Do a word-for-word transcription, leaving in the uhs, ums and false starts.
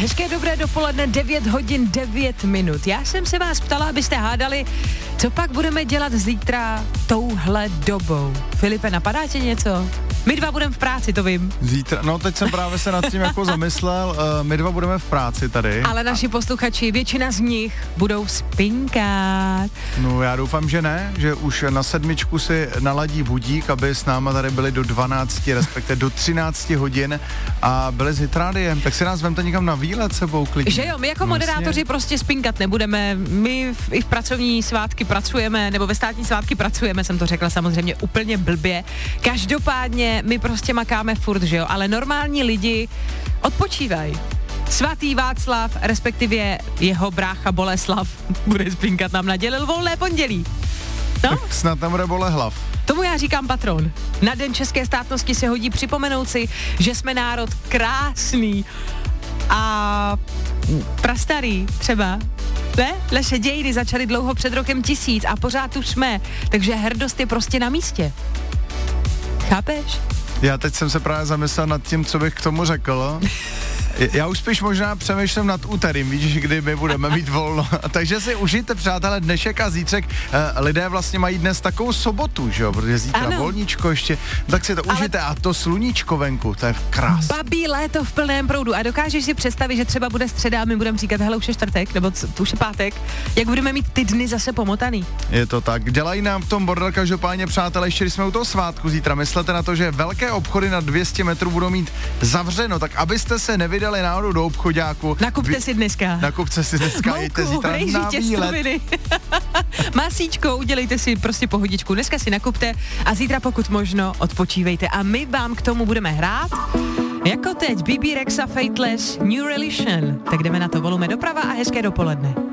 Hezké dobré dopoledne, devět hodin devět minut. Já jsem se vás ptala, abyste hádali, co pak budeme dělat zítra touhle dobou. Filipe, napadá tě něco? My dva budeme v práci, to vím. Zítra, no teď jsem právě se nad tím jako zamyslel, uh, my dva budeme v práci tady. Ale naši posluchači, většina z nich budou spinkat. No já doufám, že ne, že už na sedmičku si naladí budík, aby s náma tady byli do dvanácti, respektive do třinácti hodin a byli s Hitrádiem. Tak si nás vemte někam na výlet sebou klidně. Že jo, my jako moderátoři vlastně prostě spinkat nebudeme. My v, i v pracovní svátky pracujeme, nebo ve státní svátky pracujeme, jsem to řekla samozřejmě úplně blbě. Každopádně my prostě makáme furt, že jo, ale normální lidi odpočívají. Svatý Václav, respektive jeho brácha Boleslav, bude spinkat, nám nadělil volné pondělí. No? Tak snad tam bude bolehlav. Tomu já říkám patron. Na Den české státnosti se hodí připomenout si, že jsme národ krásný a prastarý třeba. Ne? Naše dějiny začaly dlouho před rokem tisíc a pořád tu jsme, takže hrdost je prostě na místě. Chápeš? Já teď jsem se právě zamyslel nad tím, co bych k tomu řekl. Já už spíš možná přemýšlím nad úterým, víš, kdy my budeme mít volno. Takže si užijte, přátelé, dnešek a zítřek. E, lidé vlastně mají dnes takovou sobotu, že jo, protože zítra ano. volníčko ještě. Tak si to Ale... užijte a to sluníčko venku, to je krás. Babí léto v plném proudu a dokážeš si představit, že třeba bude středa a my budeme říkat, hele, už je čtvrtek, nebo c- už je pátek, jak budeme mít ty dny zase pomotaný. Je to tak. Dělají nám v tom bordel každopádně, přátelé, ještě když jsme u toho svátku zítra. Myslete na to, že velké obchody na dvě stě metrů budou mít zavřeno, tak abyste se nevydali náhodou do obchoďáku. Nakupte vy, si dneska. Nakupte si dneska, jděte zítra na výlet. Masíčko, udělejte si prostě pohodičku. Dneska si nakupte a zítra pokud možno odpočívejte. A my vám k tomu budeme hrát. Jako teď Bibi Rexa Fateless New Religion. Tak jdeme na to, volume doprava a hezké dopoledne.